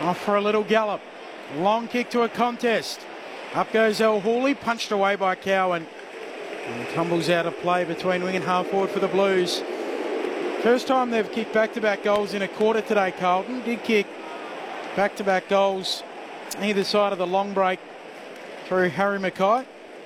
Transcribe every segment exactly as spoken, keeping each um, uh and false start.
Off for a little gallop. Long kick to a contest. Up goes El Hawley, punched away by Cowan. And tumbles out of play between wing and half forward for the Blues. First time they've kicked back-to-back goals in a quarter today, Carlton. Did kick back-to-back goals either side of the long break through Harry Mackay.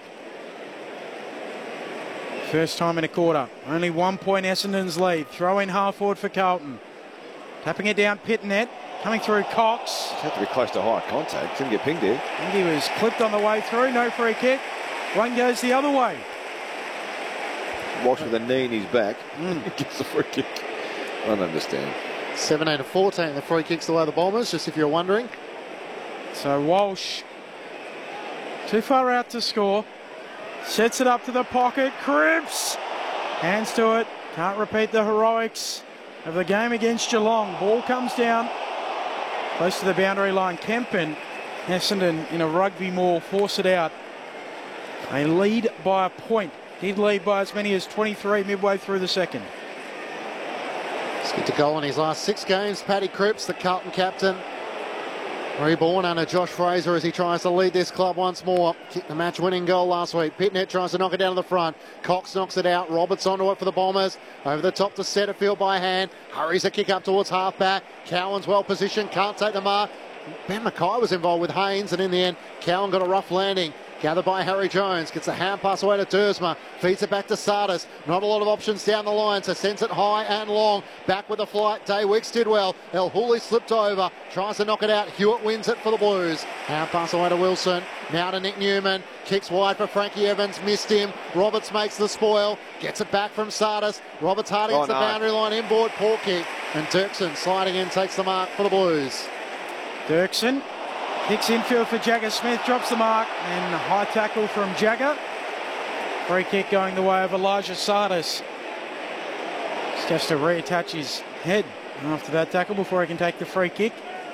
First time in a quarter. Only one point Essendon's lead. Throw in half forward for Carlton. Tapping it down Pitnet. Coming through Cox. Had to be close to high contact. Didn't get pinged here. And he was clipped on the way through. No free kick. One goes the other way. Walsh with a knee in his back. Mm. Gets the free kick. I don't understand. seventeen to fourteen, the free kicks away the Bombers, just if you're wondering. So Walsh, too far out to score. Sets it up to the pocket. Cripps. Hands to it. Can't repeat the heroics of the game against Geelong. Ball comes down close to the boundary line. Kempen, Essendon in a rugby maul, force it out. They lead by a point. Did lead by as many as twenty-three midway through the second. Let's get to goal in his last six games. Paddy Cripps, the Carlton captain, reborn under Josh Fraser as he tries to lead this club once more. Kicked the match-winning goal last week. Pitnet tries to knock it down to the front. Cox knocks it out. Roberts onto it for the Bombers. Over the top to Setterfield by hand. Hurries a kick up towards half-back. Cowan's well-positioned. Can't take the mark. Ben Mackay was involved with Haynes, and in the end, Cowan got a rough landing. Gathered by Harry Jones. Gets a hand pass away to Dersma. Feeds it back to Sardis. Not a lot of options down the line, so sends it high and long. Back with the flight. Daywicks did well. El Hawley slipped over. Tries to knock it out. Hewitt wins it for the Blues. Hand pass away to Wilson. Now to Nick Newman. Kicks wide for Frankie Evans. Missed him. Roberts makes the spoil. Gets it back from Sardis. Roberts hard against oh, the no. boundary line. Inboard. Poor kick. And Dirksen sliding in takes the mark for the Blues. Dirksen kicks infield for Jagger Smith, drops the mark, and a high tackle from Jagger. Free kick going the way of Elijah Sardis. Just has to reattach his head after that tackle before he can take the free kick.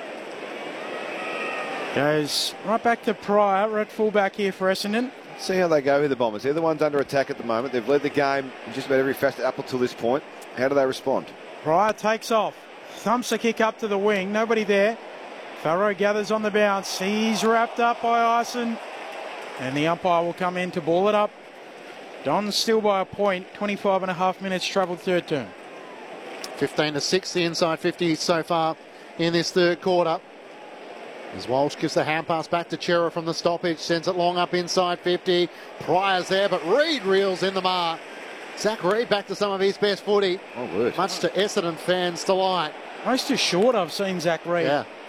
Goes right back to Pryor, right fullback here for Essendon. See how they go with the Bombers. They're the ones under attack at the moment. They've led the game in just about every facet up until this point. How do they respond? Pryor takes off, thumps a kick up to the wing, nobody there. Farrow gathers on the bounce. He's wrapped up by Ison. And the umpire will come in to ball it up. Don's still by a point. twenty-five and a half minutes travelled third term. fifteen to six, the inside fifty so far in this third quarter. As Walsh gives the hand pass back to Chera from the stoppage. Sends it long up inside fifty. Pryor's there, but Reid reels in the mark. Zach Reid back to some of his best footy. Oh, word. Much to Essendon fans' delight. Most assured I've seen Zach Reid. Yeah.